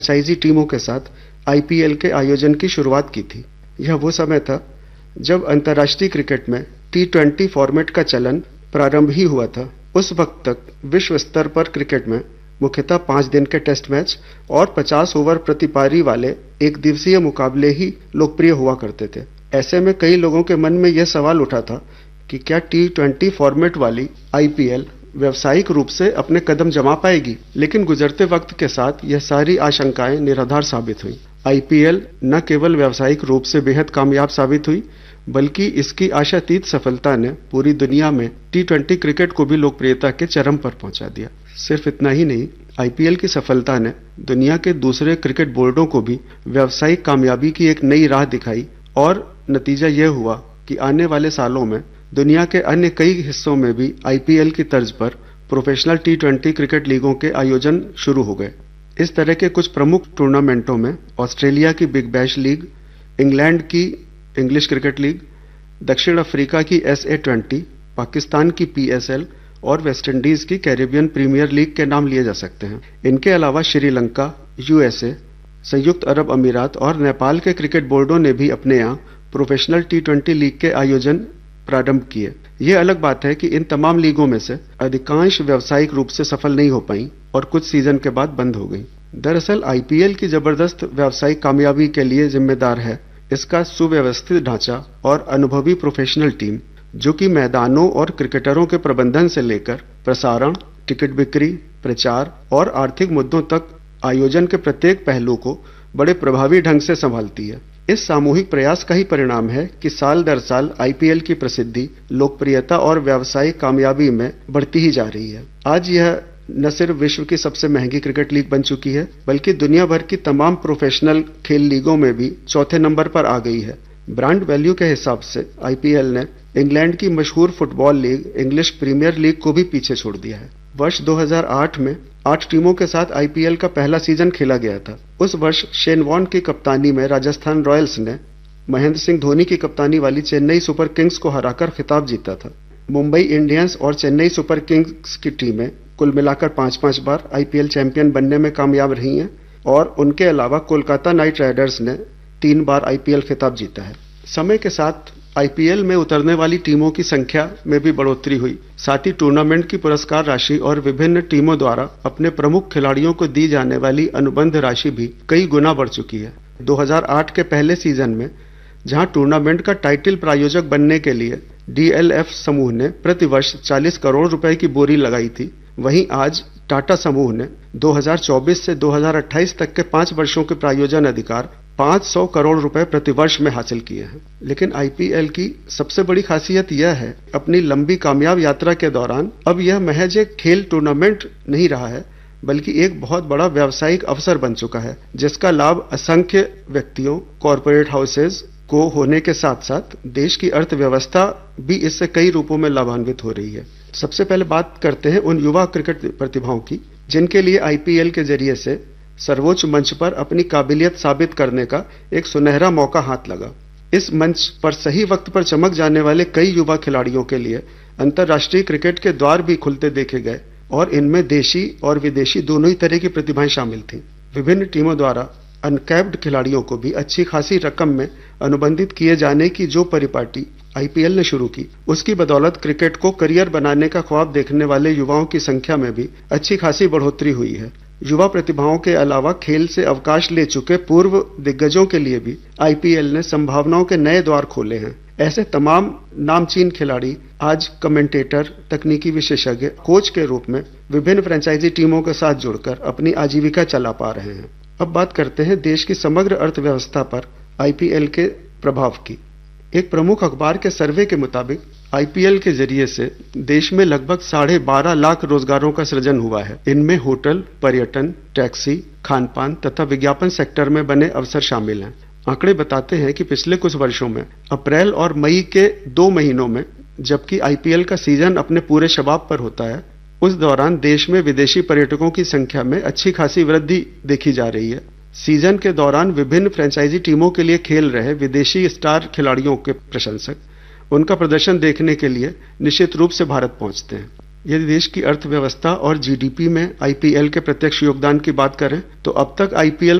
Franchise टीमों के साथ आईपीएल के आयोजन की शुरुआत की थी। यह वो समय था जब अंतर्राष्ट्रीय क्रिकेट में टी20 फॉर्मेट का चलन प्रारंभ ही हुआ था। उस वक्त तक विश्व स्तर पर क्रिकेट में मुख्यतः 5 दिन के टेस्ट मैच और 50 ओवर प्रति पारी वाले एक दिवसीय मुकाबले ही लोकप्रिय हुआ करते थे। ऐसे में कई लोगों के मन में यह सवाल उठा था कि क्या टी20 फॉर्मेट वाली आईपीएल व्यावसायिक रूप से अपने कदम जमा पाएगी। लेकिन गुजरते वक्त के साथ यह सारी आशंकाएं निराधार साबित हुई। आईपीएल न केवल व्यावसायिक रूप से बेहद कामयाब साबित हुई, बल्कि इसकी आशातीत सफलता ने पूरी दुनिया में टी20 क्रिकेट को भी लोकप्रियता के चरम पर पहुंचा दिया। सिर्फ इतना ही नहीं, आईपीएल की सफलता ने दुनिया के दूसरे क्रिकेट बोर्डों को भी व्यावसायिक कामयाबी की एक नई राह दिखाई और नतीजा यह हुआ कि आने वाले सालों में दुनिया के अन्य कई हिस्सों में भी आईपीएल की तर्ज पर प्रोफेशनल टी20 क्रिकेट लीगों के आयोजन शुरू हो गए। इस तरह के कुछ प्रमुख टूर्नामेंटों में ऑस्ट्रेलिया की बिग बैश लीग, इंग्लैंड की इंग्लिश क्रिकेट लीग, दक्षिण अफ्रीका की SA20, पाकिस्तान की PSL और वेस्टइंडीज की कैरिबियन प्रीमियर लीग के नाम लिए जा सकते हैं। इनके अलावा श्रीलंका, USA, संयुक्त अरब अमीरात और नेपाल के क्रिकेट बोर्डों ने भी अपने यहाँ प्रोफेशनल टी20 लीग के आयोजन प्रारंभ किए। यह अलग बात है कि इन तमाम लीगों में से अधिकांश व्यावसायिक रूप से सफल नहीं हो पाई और कुछ सीजन के बाद बंद हो गई। दरअसल आईपीएल की जबरदस्त व्यावसायिक कामयाबी के लिए जिम्मेदार है इसका सुव्यवस्थित ढांचा और अनुभवी प्रोफेशनल टीम, जो कि मैदानों और क्रिकेटरों के प्रबंधन से लेकर प्रसारण, टिकट बिक्री, प्रचार और आर्थिक मुद्दों तक आयोजन के प्रत्येक पहलू को बड़े प्रभावी ढंग से संभालती है। इस सामूहिक प्रयास का ही परिणाम है कि साल दर साल आईपीएल की प्रसिद्धि, लोकप्रियता और व्यावसायिक कामयाबी में बढ़ती ही जा रही है। आज यह न सिर्फ विश्व की सबसे महंगी क्रिकेट लीग बन चुकी है, बल्कि दुनिया भर की तमाम प्रोफेशनल खेल लीगों में भी चौथे नंबर पर आ गई है। ब्रांड वैल्यू के हिसाब से आईपीएल ने इंग्लैंड की मशहूर football league English premiere league को भी पीछे छोड़ दिया है। वर्ष 2008 में 8 टीमों के साथ आईपीएल का पहला सीजन खेला गया था। उस वर्ष शेन वॉर्न की कप्तानी में राजस्थान रॉयल्स ने महेंद्र सिंह धोनी की कप्तानी वाली चेन्नई सुपर किंग्स को हराकर खिताब जीता था। मुंबई इंडियंस और चेन्नई सुपर किंग्स की टीमें कुल मिलाकर 5-5 बार आईपीएल चैंपियन बनने में कामयाब रही हैं और उनके अलावा कोलकाता नाइट राइडर्स ने 3 बार आईपीएल खिताब जीता है। समय के साथ आईपीएल में उतरने वाली टीमों की संख्या में भी बढ़ोतरी हुई। साथ ही टूर्नामेंट की पुरस्कार राशि और विभिन्न टीमों द्वारा अपने प्रमुख खिलाड़ियों को दी जाने वाली अनुबंध राशि भी कई गुना बढ़ चुकी है। 2008 के पहले सीजन में जहां टूर्नामेंट का टाइटल प्रायोजक बनने के लिए डीएलएफ समूह ने प्रतिवर्ष 40 करोड़ रुपए की बोरी लगाई थी, वहीं आज टाटा समूह ने 2024 से 2028 तक के 5 वर्षों के प्रायोजन अधिकार 500 करोड़ रुपए प्रतिवर्ष में हासिल किए हैं। लेकिन आईपीएल की सबसे बड़ी खासियत यह है, अपनी लंबी कामयाब यात्रा के दौरान अब यह महज एक खेल टूर्नामेंट नहीं रहा है, बल्कि एक बहुत बड़ा व्यावसायिक अवसर बन चुका है, जिसका लाभ असंख्य व्यक्तियों, कॉरपोरेट हाउसेज को होने के साथ साथ देश की अर्थव्यवस्था भी इससे कई रूपों में लाभान्वित हो रही है। सबसे पहले बात करते हैं उन युवा क्रिकेट प्रतिभाओं की, जिनके लिए आईपीएल के जरिए से सर्वोच्च मंच पर अपनी काबिलियत साबित करने का एक सुनहरा मौका हाथ लगा। इस मंच पर सही वक्त पर चमक जाने वाले कई युवा खिलाड़ियों के लिए अंतर्राष्ट्रीय क्रिकेट के द्वार भी खुलते देखे गए और इनमें देशी और विदेशी दोनों ही तरह की प्रतिभाएं शामिल थीं। विभिन्न टीमों द्वारा अनकैप्ड खिलाड़ियों को भी अच्छी खासी रकम में अनुबंधित किए जाने की जो परिपाटी आईपीएल ने शुरू की, उसकी बदौलत क्रिकेट को करियर बनाने का ख्वाब देखने वाले युवाओं की संख्या में भी अच्छी खासी बढ़ोतरी हुई है। युवा प्रतिभाओं के अलावा खेल से अवकाश ले चुके पूर्व दिग्गजों के लिए भी आईपीएल ने संभावनाओं के नए द्वार खोले हैं। ऐसे तमाम नामचीन खिलाड़ी आज कमेंटेटर, तकनीकी विशेषज्ञ, कोच के रूप में विभिन्न फ्रेंचाइजी टीमों के साथ जुड़कर अपनी आजीविका चला पा रहे हैं। अब बात करते हैं देश की समग्र अर्थव्यवस्था पर आईपीएल के प्रभाव की। एक प्रमुख अखबार के सर्वे के मुताबिक आईपीएल के जरिए से देश में लगभग 12.5 लाख रोजगारों का सृजन हुआ है। इनमें होटल, पर्यटन, टैक्सी, खानपान तथा विज्ञापन सेक्टर में बने अवसर शामिल हैं। आंकड़े बताते हैं कि पिछले कुछ वर्षों में अप्रैल और मई के 2 महीनों में, जबकि आईपीएल का सीजन अपने पूरे शबाब पर होता है, उस दौरान देश में विदेशी पर्यटकों की संख्या में अच्छी खासी वृद्धि देखी जा रही है। सीजन के दौरान विभिन्न फ्रेंचाइजी टीमों के लिए खेल रहे विदेशी स्टार खिलाड़ियों के प्रशंसक उनका प्रदर्शन देखने के लिए निश्चित रूप से भारत पहुंचते हैं। यदि देश की अर्थव्यवस्था और जीडीपी में आईपीएल के प्रत्यक्ष योगदान की बात करें तो अब तक आईपीएल